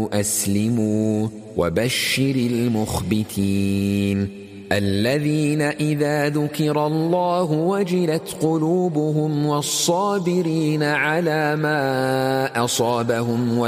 أسلموا وبشر المخبتين الذين إذا ذكر الله وجلت قلوبهم والصابرين على ما أصابهم